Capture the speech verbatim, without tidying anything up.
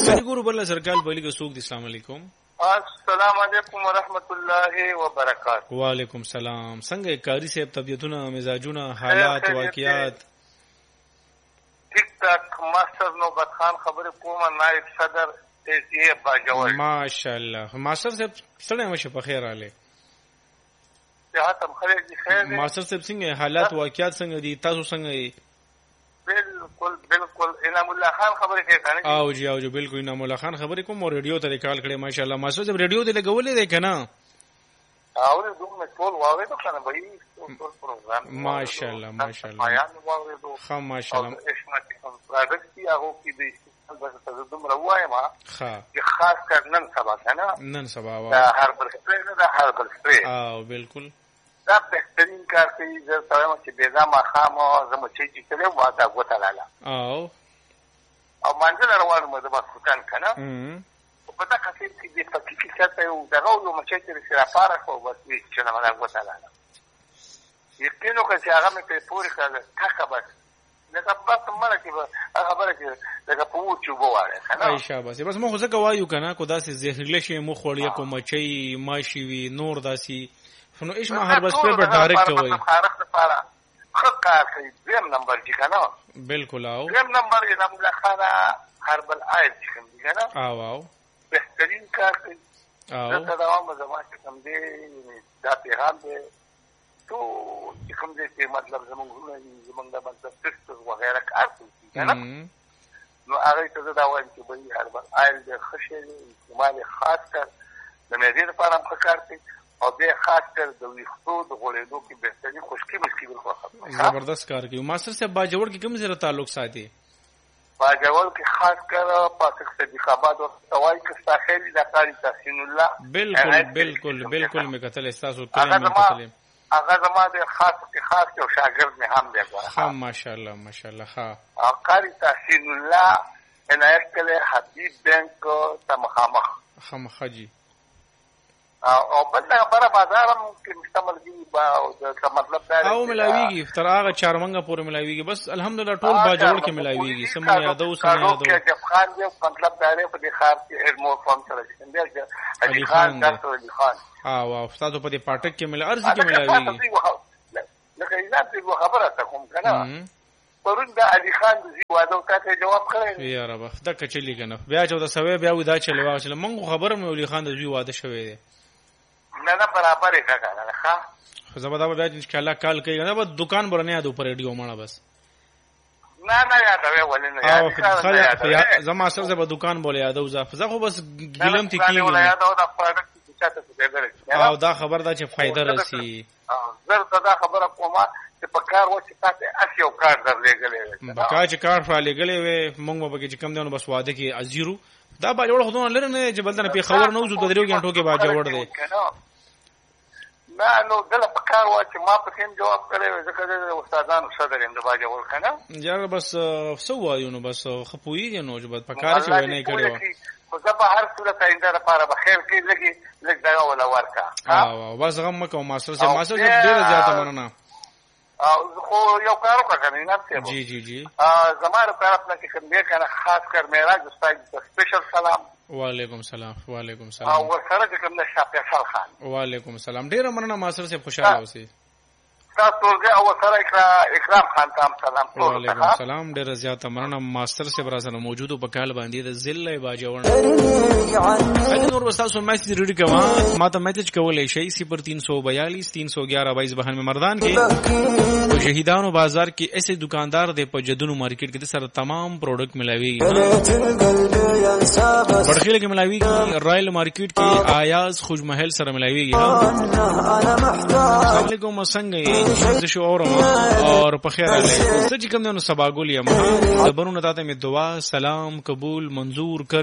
ګورو بل سرکال بلی کو سوق السلام علیکم. السلام علیکم ورحمۃ اللہ وبرکاتہ. وعلیکم السلام. څنګه کاری صاحب طبيعتونه مزاجونه حالات واقعیات؟ ٹھیک ٹھاک. ماسٹر نوبت خان خبر کوم نائب صدر ای باجوړ. ماشاءالله ماسٹر صاحب څنګه مشه په خیر आले؟ صحت هم خیر دي. خیر ماسٹر صاحب څنګه حالات واقعیات څنګه دي؟ تاسو څنګه؟ بالکل بالکل انعام الله خان خبرې کوي. او جی او جی بالکل انعام الله خان خبرې کوم او ریډیو ته کال کړې ماشاءالله. ماسو جب ریډیو ته لګولې ده کنه او زه ټول واورې ته کنه به ټول پروګرام ماشاءالله ماشاءالله بیان واورې ته خام ماشاءالله اسمت کوم پروډکټ هغه کې دې څه دومره وایم ها چې خاص کر نن سبا کنه نن سبا وا دا هربل سپری نه دا هربل سپری او بالکل دا بهترین کار کوي. زه تایم چې بيزا ما خامو زمو چې چې کړو ما دا غوته لاله او او منځل روانو مده با سلطان کنه په تا کسي چې د فقېکی څخه یو دغه یو مچې چې سره پاره خو بس چې نه ما غوته لاله یقینو چې هغه مې په پوری کړه ټاکه بس لکه بس مله چې خبره چې لکه په وچو بواله کنه ای شاباش. بس مو خو ځکه وایو کنه کو داسې زهرله شي مو خوړیا کو مچې ماشي وی نور داسي نو ايش ما هر بس په ډایرکټ وای خارق لپاره خکار کوي. دیم نمبر چې کنه بالکل او دیم نمبر یې نام له خانه هربل آیل چې کوم دی کنه او او بهترین کار کوي. او دا دوام زما چې کوم دی دا پیغام دی تو چې کوم دی چې مطلب زمونږ زمونږ د مطلب تست وغیرہ کار کوي کنه نو هغه ته دا وایم چې به هربل آیل د خشه استعمال خاص کر د مېدې لپاره هم کار کوي او به خاص کر د ویختو د غوړېدو کې بهتري خوشکی مشکی بل خاصه زبردست کار کوي. ماستر صاحب باجوړ کې کوم سره تعلق ساتي؟ باجوړ کې خاص کر پاسک صدیق آباد او توای کې ساحل د قاری تحسین الله بالکل بالکل بالکل مې کتل استاسو کلام مې کتل هغه زما د خاص کې خاص یو شاګرد مې هم دی غواړم. ها ماشاءالله ماشاءالله. ها قاری تحسین الله عنایت کله حبیب بانک ته مخامخ خامخجی او بل خبره بازارم کې مستعمل دي او دا مطلب دا او ملاویږي تر هغه چارمنګه پورې ملاویږي. بس الحمدلله ټول باجوړ کې ملاویږي. سم یادو سم یادو چې خان دې مطلب دا لري په دې خار کې ارمو فون سره چې علي خان ډاکټر علي خان ها او استاد په دې پټک کې مل ارزي کې ملاویږي. لکه اینا دې خبره ته کوم کنه پرون دا علي خان دې واده ته جواب کړی یا رب دا کچلی کنه بیا چوده سوي بیا ودا چلی واچله مونږ خبره مې علي خان دې واده شوی دی نه نه برابر یې کاکا ښه زبدا به ان شاء الله کال کوي نه به دکان برنه یاد پر ریډیو مړه بس نه نه یادوي ولې نه یاد زما سره زبا دکان بوله یادو زه خو بس ګلم تی کیږي نه یادو دا پروډکټ چې چاته څه او دا خبر دا چې فائدہ رسی زر دا خبره کومه چې په کار و چې تاسو اسیو کار درلېګلې بکا چې کار فعالېګلې وې مونږ به چې کم دیونه بس واده کې ازیرو دا باجوړ خودونه لره نه چې بلدنه په خبر نه وځو د دریو غنټو کې باجوړ دی نه نو دله په کار و چې ما په کوم جواب کړی ځکه د استادانو صدر هم د باجوړ کنه یار بس سو وایو نو بس خپوی نو چې په کار چې نه کړو خو زه په هر صورت آینده لپاره به خیر کې لګي لګ دا ولا ورکا او بس غم مکو ماسر سے ماسر سے ډیر زیاته مننه او خو یو کار وکړم نه څه جی جی جی زماره طرف نه کې کوم دی کنه خاص کر معراج استاد سپیشل سلام وعلیکم السلام وعلیکم السلام او ورسره کوم نه شافع خان وعلیکم السلام ډیر مننه ماسر سے خوشاله اوسئ تاسو ته او سره اکرام خان تام سلام وعلیکم السلام ډیر زیاته مننه ماستر سے براسره موجود په کال باندې د ذل باجوړ اته نور وستاسو میسج ریډ کوا ما ته میسج کولای شي صفر تین سو بیالیس تین سو گیارہ بائیس بہن میں مردان کې او شهیدانو بازار کې ایسے دکاندار دے په جدونو مارکیټ کې سره تمام پروڈکٹ ملاوي بڑخیل کې ملاوي رائل مارکیټ کې آیاز خوش محل سره ملاوي السلام علیکم څنګه زه شو اورم اور په خیر علی سچ کوم نو سبا ګولیا ما زبرونه تاسو می دعا سلام قبول منظور کر